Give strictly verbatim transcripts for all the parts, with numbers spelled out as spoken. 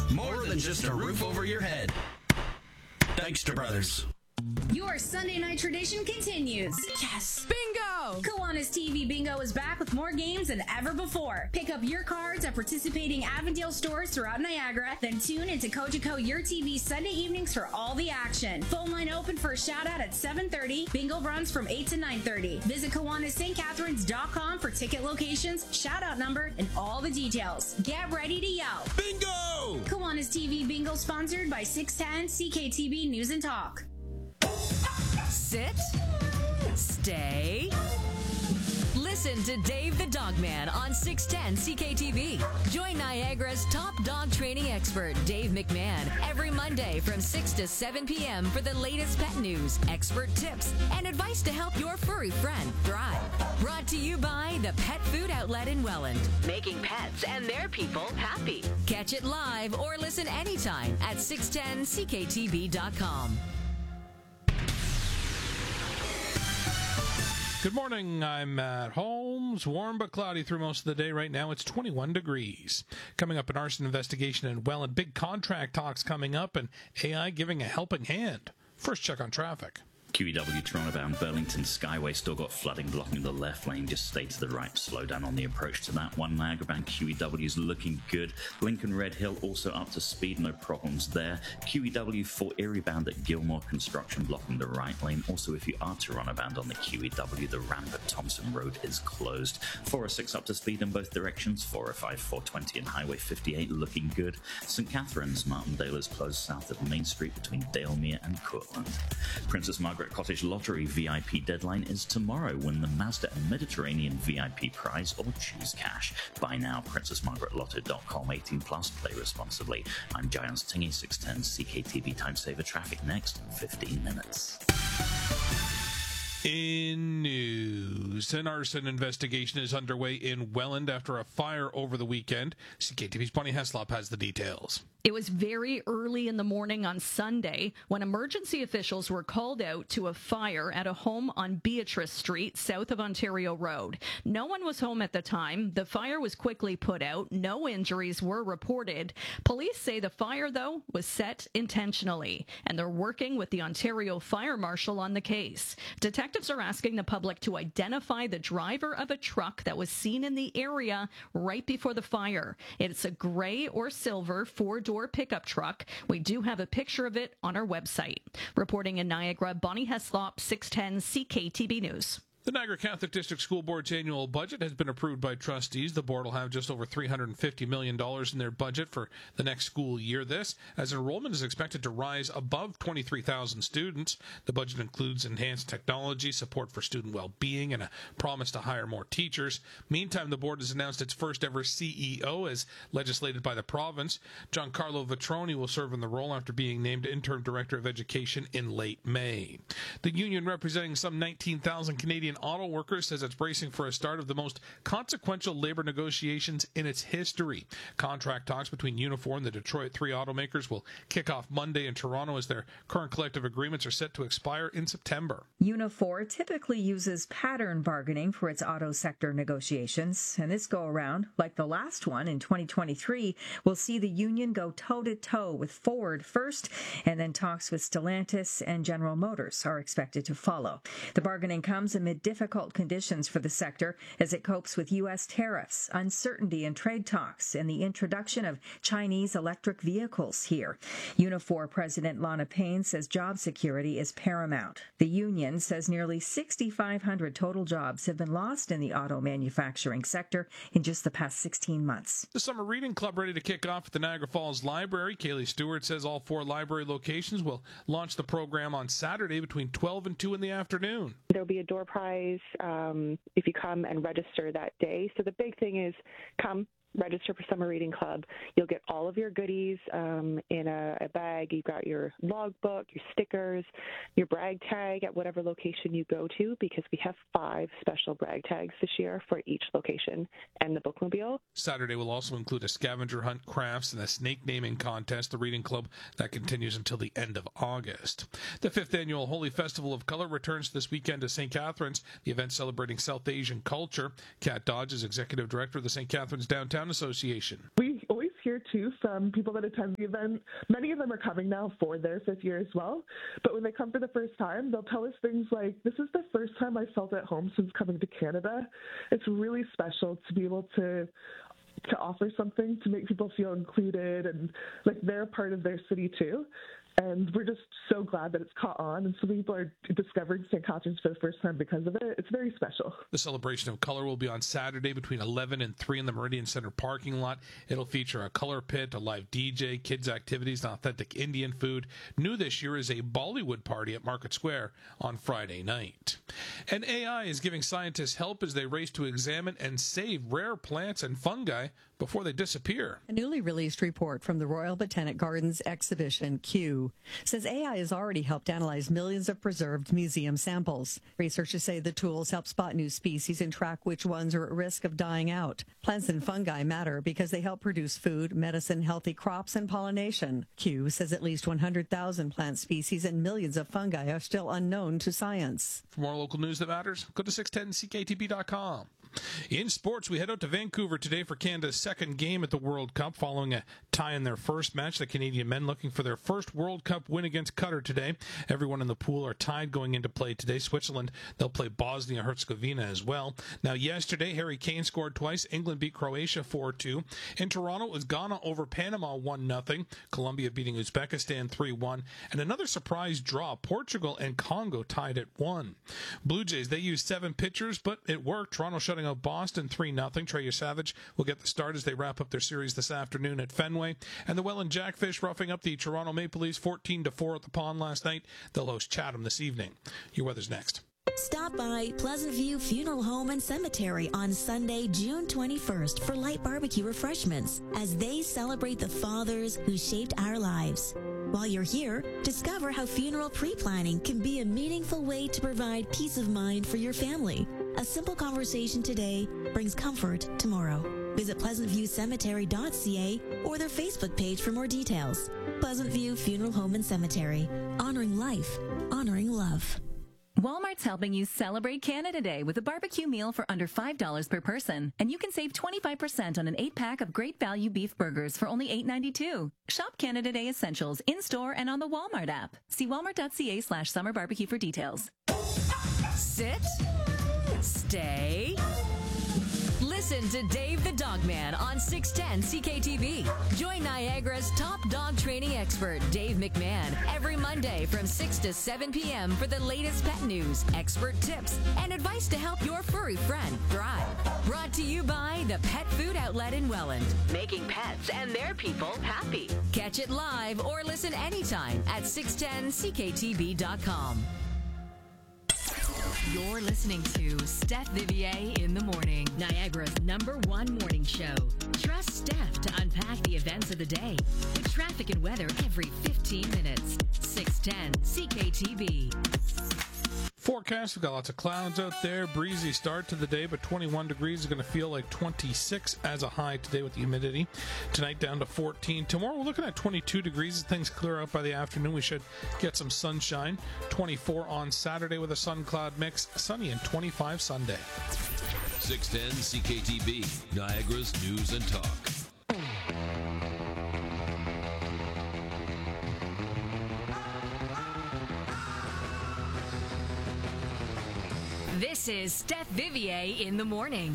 More than just a roof over your head. Dykstra Brothers. Your Sunday night tradition continues. Yes! Bingo! Kiwanis T V Bingo is back with more games than ever before. Pick up your cards at participating Avondale stores throughout Niagara, then tune into Cogeco Your T V Sunday evenings for all the action. Phone line open for a shout-out at seven thirty. Bingo runs from eight to nine thirty. Visit Kiwanis St Catharines dot com for ticket locations, shout-out number, and all the details. Get ready to yell. Bingo! Kiwanis T V Bingo sponsored by six ten C K T V News and Talk. Sit. Stay. Listen to Dave the Dogman on six ten C K T V. Join Niagara's top dog training expert, Dave McMahon, every Monday from six to seven p.m. for the latest pet news, expert tips, and advice to help your furry friend thrive. Brought to you by the Pet Food Outlet in Welland, making pets and their people happy. Catch it live or listen anytime at six ten C K T V dot com. Good morning, I'm Matt Holmes. Warm but cloudy through most of the day. Right now it's twenty-one degrees. Coming up, an arson investigation in Welland. Big contract talks coming up and A I giving a helping hand. First check on traffic. Q E W Toronto-bound Burlington Skyway still got flooding blocking the left lane. Just stay to the right. Slow down on the approach to that one. Niagara-bound Q E W is looking good. Lincoln Red Hill also up to speed. No problems there. Q E W for Erie-bound at Gilmore Construction blocking the right lane. Also, if you are Toronto-bound on the Q E W, the ramp at Thompson Road is closed. four oh six up to speed in both directions. four oh five, four twenty and Highway fifty-eight looking good. Saint Catharines Martindale is closed south of Main Street between Dalemere and Courtland. Princess Margaret Cottage Lottery V I P deadline is tomorrow. Win the Mazda and Mediterranean V I P prize or choose cash. Buy now, princess margaret lotto dot com. eighteen plus, play responsibly. I'm Giles Tingy, six ten C K T V Time Saver Traffic next in fifteen minutes. In news, an arson investigation is underway in Welland after a fire over the weekend. C K T V's Bonnie Heslop has the details. It was very early in the morning on Sunday when emergency officials were called out to a fire at a home on Beatrice Street, south of Ontario Road. No one was home at the time. The fire was quickly put out. No injuries were reported. Police say the fire, though, was set intentionally, and they're working with the Ontario Fire Marshal on the case. Detectives are asking the public to identify the driver of a truck that was seen in the area right before the fire. It's a gray or silver four-door pickup truck. We do have a picture of it on our website. Reporting in Niagara, Bonnie Heslop, six ten C K T V News. The Niagara Catholic District School Board's annual budget has been approved by trustees. The board will have just over three hundred fifty million dollars in their budget for the next school year. This, as enrollment is expected to rise above twenty-three thousand students. The budget includes enhanced technology, support for student well-being, and a promise to hire more teachers. Meantime, the board has announced its first ever C E O as legislated by the province. Giancarlo Vetroni will serve in the role after being named interim director of education in late May. The union representing some nineteen thousand Canadian auto workers says it's bracing for a start of the most consequential labor negotiations in its history. Contract talks between Unifor and the Detroit three automakers will kick off Monday in Toronto as their current collective agreements are set to expire in September. Unifor typically uses pattern bargaining for its auto sector negotiations, and this go-around, like the last one in twenty twenty-three, will see the union go toe-to-toe with Ford first, and then talks with Stellantis and General Motors are expected to follow. The bargaining comes amid difficult conditions for the sector as it copes with U S tariffs, uncertainty in trade talks, and the introduction of Chinese electric vehicles here. Unifor President Lana Payne says job security is paramount. The union says nearly six thousand five hundred total jobs have been lost in the auto manufacturing sector in just the past sixteen months. The Summer Reading Club ready to kick off at the Niagara Falls Library. Kaylee Stewart says all four library locations will launch the program on Saturday between twelve and two in the afternoon. There'll be a door prize um, if you come and register that day. So the big thing is come, register for Summer Reading Club. You'll get all of your goodies um, in a, a bag. You've got your logbook, your stickers, your brag tag at whatever location you go to, because we have five special brag tags this year for each location and the bookmobile. Saturday will also include a scavenger hunt, crafts, and a snake naming contest. The Reading Club that continues until the end of August. The fifth annual Holy Festival of Color returns this weekend to Saint Catharines. The event celebrating South Asian culture. Kat Dodge is executive director of the Saint Catharines Downtown Association. We always hear, too, from people that attend the event. Many of them are coming now for their fifth year as well. But when they come for the first time, they'll tell us things like, this is the first time I felt at home since coming to Canada. It's really special to be able to to offer something to make people feel included and like they're a part of their city, too. And we're just so glad that it's caught on, and so many people are discovering Saint Catharines for the first time because of it. It's very special. The Celebration of Color will be on Saturday between eleven and three in the Meridian Center parking lot. It'll feature a color pit, a live D J, kids' activities, and authentic Indian food. New this year is a Bollywood party at Market Square on Friday night. And A I is giving scientists help as they race to examine and save rare plants and fungi before they disappear. A newly released report from the Royal Botanic Gardens exhibition, Kew, says A I has already helped analyze millions of preserved museum samples. Researchers say the tools help spot new species and track which ones are at risk of dying out. Plants and fungi matter because they help produce food, medicine, healthy crops, and pollination. Kew says at least one hundred thousand plant species and millions of fungi are still unknown to science. For more local news that matters, go to six ten C K T B dot com. In sports, we head out to Vancouver today for Canada's second game at the World Cup. Following a tie in their first match, the Canadian men looking for their first World Cup win against Qatar today. Everyone in the pool are tied going into play today. Switzerland, they'll play Bosnia-Herzegovina as well. Now, yesterday, Harry Kane scored twice. England beat Croatia four two. In Toronto, it was Ghana over Panama one nothing. Colombia beating Uzbekistan three one. And another surprise draw. Portugal and Congo tied at one. Blue Jays, they used seven pitchers, but it worked. Toronto shutting out Boston three nothing. Trey Savage will get the start as they wrap up their series this afternoon at Fenway. And the Welland Jackfish roughing up the Toronto Maple Leafs fourteen to four at the Pond last night. They'll host Chatham this evening. Your weather's next. Stop by Pleasant View Funeral Home and Cemetery on Sunday, June twenty-first for light barbecue refreshments as they celebrate the fathers who shaped our lives. While you're here, discover how funeral pre-planning can be a meaningful way to provide peace of mind for your family. A simple conversation today brings comfort tomorrow. Visit pleasant view cemetery dot c a or their Facebook page for more details. Pleasant View Funeral Home and Cemetery. Honoring life. Honoring love. Walmart's helping you celebrate Canada Day with a barbecue meal for under five dollars per person. And you can save twenty-five percent on an eight-pack of great value beef burgers for only eight ninety-two. Shop Canada Day essentials in-store and on the Walmart app. See walmart dot c a slash summer barbecue for details. Sit. Stay. Listen to Dave the Dogman on six ten C K T V. Join Niagara's top dog training expert, Dave McMahon, every Monday from six to seven p.m. for the latest pet news, expert tips, and advice to help your furry friend thrive. Brought to you by the Pet Food Outlet in Welland, making pets and their people happy. Catch it live or listen anytime at six ten C K T B dot com. You're listening to Steph Vivier in the Morning, Niagara's number one morning show. Trust Steph to unpack the events of the day. Traffic and weather every fifteen minutes. six ten C K T B. Forecast, we've got lots of clouds out there. Breezy start to the day, but twenty-one degrees is going to feel like twenty-six as a high today with the humidity. Tonight down to fourteen. Tomorrow we're looking at twenty-two degrees. As things clear out by the afternoon, we should get some sunshine. twenty-four on Saturday with a sun-cloud mix. Sunny and twenty-five Sunday. six ten C K T B, Niagara's News and Talk. This is Steph Vivier in the morning.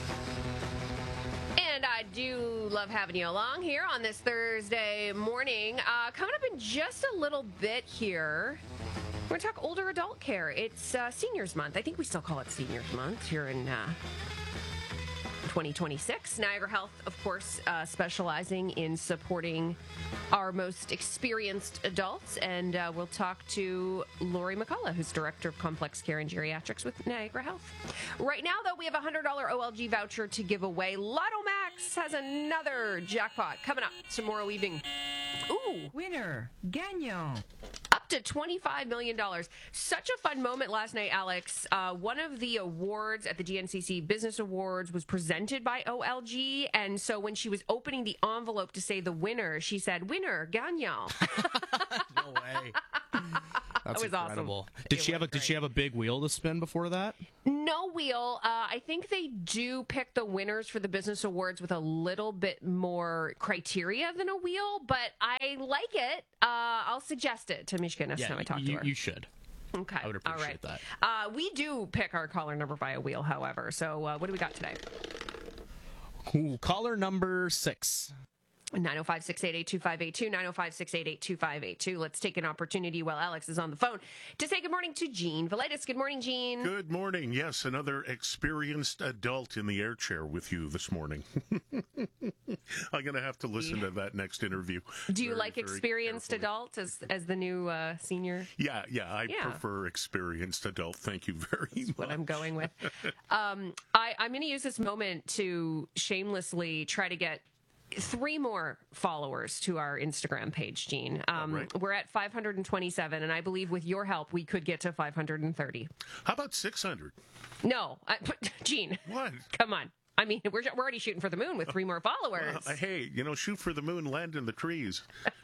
And I do love having you along here on this Thursday morning. Uh, coming up in just a little bit here, we're going to talk older adult care. It's uh, Seniors Month. I think we still call it Seniors Month here in uh, twenty twenty-six. Niagara Health, of course, uh, specializing in supporting our most experienced adults. And uh, we'll talk to Lori McCullough, who's Director of Complex Care and Geriatrics with Niagara Health. Right now, though, we have a one hundred dollars O L G voucher to give away. Lotto Max has another jackpot coming up tomorrow evening. Ooh. Winner. Gagnant. Up to twenty-five million dollars. Such a fun moment last night, Alex. Uh, one of the awards at the D N C C Business Awards was presented by O L G. And so when she was opening the envelope to say the winner, she said, winner, gagnant. No way. That's that was incredible. awesome. Did it she have a great. Did she have a big wheel to spin before that? No. no wheel. Uh, I think they do pick the winners for the business awards with a little bit more criteria than a wheel, but I like it. Uh, I'll suggest it to Mishka next yeah, time I talk you, to her. You should. Okay. I would appreciate All right. that. Uh, we do pick our caller number by a wheel, however. So uh, what do we got today? Ooh, caller number six. nine oh five, six eight eight, two five eight two, nine oh five, six eight eight, two five eight two. Let's take an opportunity while Alex is on the phone to say good morning to Gene Velitis. Good morning, Gene. Good morning. Yes, another experienced adult in the air chair with you this morning. I'm going to have to listen to that next interview. Do you very, like very experienced carefully. adult as as the new uh, senior? Yeah, yeah, I Yeah. prefer experienced adult. Thank you very That's much. what I'm going with. um, I, I'm going to use this moment to shamelessly try to get three more followers to our Instagram page, Gene. Um, right. We're at five hundred twenty-seven, and I believe with your help, we could get to five hundred thirty. How about six hundred? No, I, Gene. What? Come on. I mean, we're, we're already shooting for the moon with three more followers. Well, hey, you know, shoot for the moon, land in the trees.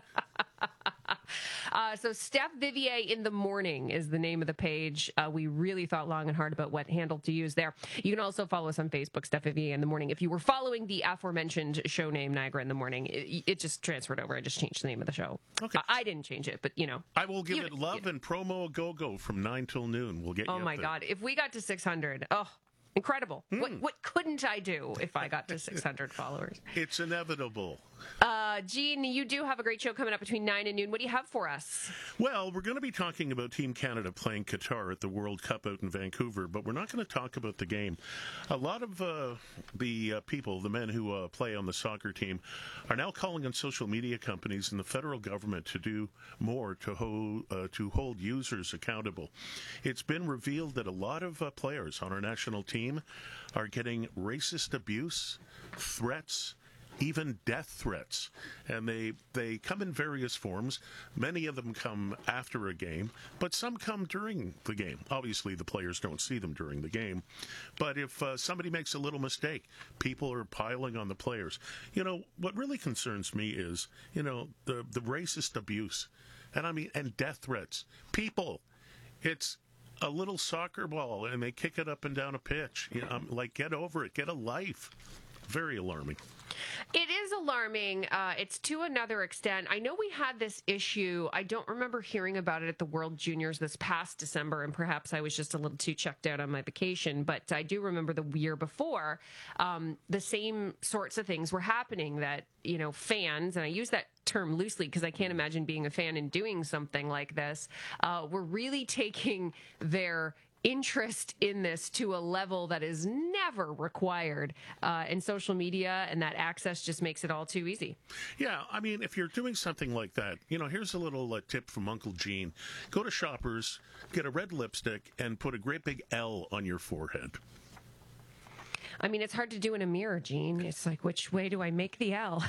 Uh, so Steph Vivier in the Morning is the name of the page. Uh, we really thought long and hard about what handle to use there. You can also follow us on Facebook, Steph Vivier in the Morning. If you were following the aforementioned show name, Niagara in the Morning, it, it just transferred over. I just changed the name of the show. Okay. I, I didn't change it, but, you know. I will give you, it love you, and promo a go-go from nine till noon. We'll get Oh, you my up there. God. If we got to six hundred, oh, incredible. Hmm. What, what couldn't I do if I got to six hundred followers? It's inevitable. Uh, Gene, you do have a great show coming up between nine and noon. What do you have for us? Well, we're going to be talking about Team Canada playing Qatar at the World Cup out in Vancouver, but we're not going to talk about the game. A lot of uh, the uh, people, the men who uh, play on the soccer team, are now calling on social media companies and the federal government to do more to, ho- uh, to hold users accountable. It's been revealed that a lot of uh, players on our national team are getting racist abuse, threats, even death threats, and they they come in various forms. Many of them come after a game, but some come during the game. Obviously, the players don't see them during the game, but if uh, somebody makes a little mistake, people are piling on the players. You know, what really concerns me is, you know, the, the racist abuse, and I mean, and death threats. People, it's a little soccer ball, and they kick it up and down a pitch. You know, I'm like, get over it, get a life. Very alarming. It is alarming. Uh, it's to another extent. I know we had this issue. I don't remember hearing about it at the World Juniors this past December, and perhaps I was just a little too checked out on my vacation. But I do remember the year before, um, the same sorts of things were happening that, you know, fans, and I use that term loosely because I can't imagine being a fan and doing something like this, uh, were really taking their interest in this to a level that is never required uh, in social media, and that access just makes it all too easy. Yeah, I mean, if you're doing something like that, you know, here's a little uh, tip from Uncle Gene. Go to Shoppers, get a red lipstick, and put a great big L on your forehead. I mean, it's hard to do in a mirror, Gene. It's like, which way do I make the L?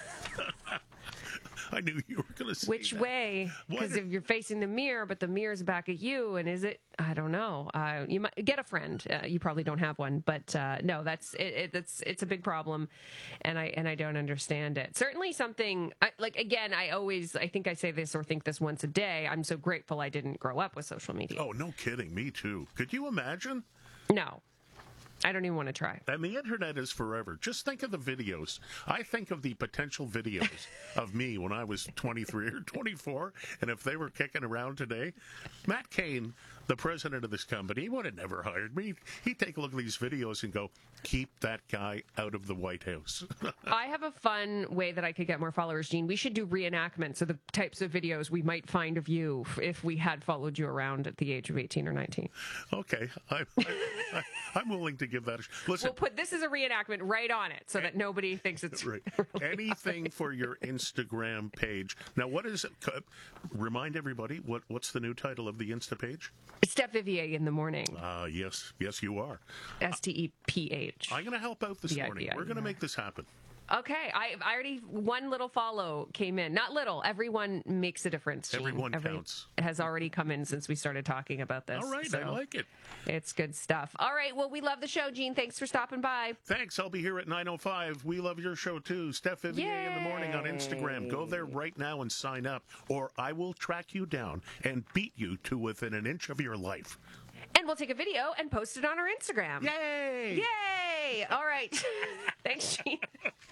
I knew you were going to say Which that. way? Because if you're facing the mirror, but the mirror's back at you, and is it? I don't know. Uh, you might get a friend. Uh, you probably don't have one, but uh, no, that's it, it, it's it's a big problem, and I and I don't understand it. Certainly something I, like again. I always I think I say this or think this once a day. I'm so grateful I didn't grow up with social media. Oh, no kidding. Me too. Could you imagine? No. I don't even want to try. And the internet is forever. Just think of the videos. I think of the potential videos of me when I was twenty-three or twenty-four, and if they were kicking around today, Matt Cain, the president of this company, he would have never hired me. He'd take a look at these videos and go, keep that guy out of the White House. I have a fun way that I could get more followers, Gene. We should do reenactments of the types of videos we might find of you if we had followed you around at the age of eighteen or nineteen. Okay. I, I, I'm willing to give that a shot. Listen. We'll put this as a reenactment right on it so that nobody thinks it's right. really Anything live. for your Instagram page. Now, what is it? Remind everybody, what what's the new title of the Insta page? Steph Vivier in the Morning. Uh, yes. Yes, you are. S T E P H. I'm going to help out this Yeah, morning. yeah, We're going to yeah. make this happen. Okay, I, I already, one little follow came in. Not little, everyone makes a difference, Gene. Everyone Every, counts. Has already come in since we started talking about this. All right, so I like it. It's good stuff. All right, well, we love the show, Gene. Thanks for stopping by. Thanks. I'll be here at nine oh five. We love your show, too. Steph Vivier in the Morning on Instagram. Go there right now and sign up, or I will track you down and beat you to within an inch of your life. And we'll take a video and post it on our Instagram. Yay! Yay! All right. Thanks, Shane.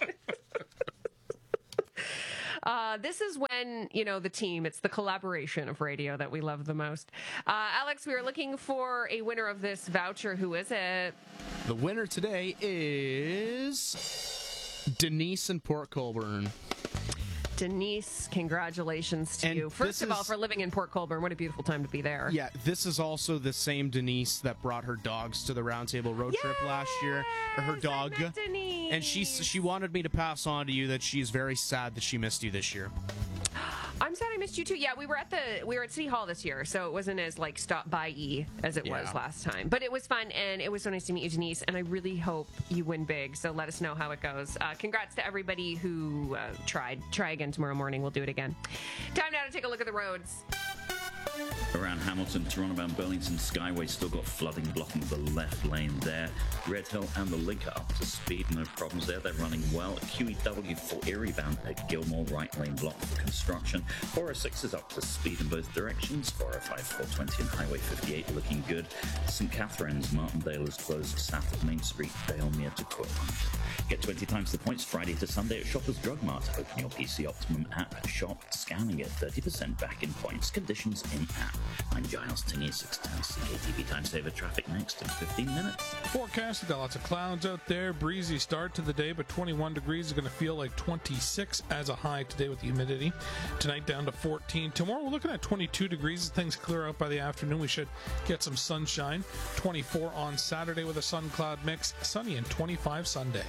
Uh, this is when, you know, the team, it's the collaboration of radio that we love the most. Uh, Alex, we are looking for a winner of this voucher. Who is it? The winner today is Denise in Port Colborne. Denise, congratulations to And you. First of this all, is- for living in Port Colborne, what a beautiful time to be there. Yeah, this is also the same Denise that brought her dogs to the Roundtable road trip last year. Or her dog. Denise. And she she wanted me to pass on to you that she's very sad that she missed you this year. I'm sad I missed you too. Yeah, we were at the we were at City Hall this year, so it wasn't as like stop by y as it Yeah. was last time. But it was fun, and it was so nice to meet you, Denise. And I really hope you win big. So let us know how it goes. Uh, congrats to everybody who uh, tried. Try again tomorrow morning. We'll do it again. Time now to take a look at the roads. Around Hamilton, Toronto and Burlington Skyway still got flooding blocking the left lane there. Red Hill and the Link are up to speed, no problems there. They're running well. Q E W for Erie bound at Gilmore, right lane blocked for construction. four oh six is up to speed in both directions. four oh five, four twenty and Highway fifty-eight looking good. Saint Catharines, Martindale is closed south of Main Street, Dalemier to Courtland. Get twenty times the points Friday to Sunday at Shoppers Drug Mart. Open your P C Optimum app, shop, scan and get thirty percent back in points. Conditions in app. I'm Giles Tingy, six ten C K T V Time Saver traffic next in fifteen minutes. Forecast, we've got lots of clouds out there. Breezy start to the day, but twenty-one degrees is going to feel like twenty-six as a high today with the humidity. Tonight down to fourteen. Tomorrow we're looking at twenty-two degrees. As things clear out by the afternoon, we should get some sunshine. twenty-four on Saturday with a sun cloud mix. Sunny and twenty-five Sunday.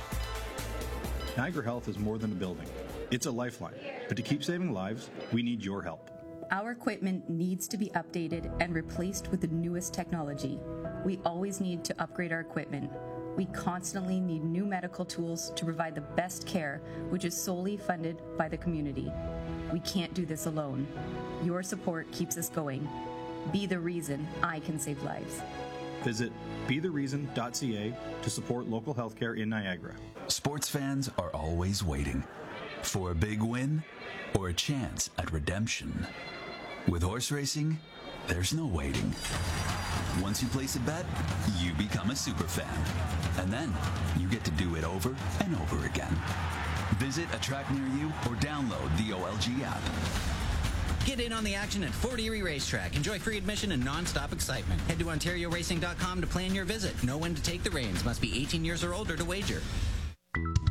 Niagara Health is more than a building. It's a lifeline. But to keep saving lives, we need your help. Our equipment needs to be updated and replaced with the newest technology. We always need to upgrade our equipment. We constantly need new medical tools to provide the best care, which is solely funded by the community. We can't do this alone. Your support keeps us going. Be the reason I can save lives. Visit be the reason dot c a to support local healthcare in Niagara. Sports fans are always waiting for a big win or a chance at redemption. With horse racing, there's no waiting. Once you place a bet, you become a super fan. And then you get to do it over and over again. Visit a track near you or download the O L G app. Get in on the action at Fort Erie Racetrack. Enjoy free admission and non-stop excitement. Head to ontario racing dot com to plan your visit. Know when to take the reins. Must be eighteen years or older to wager.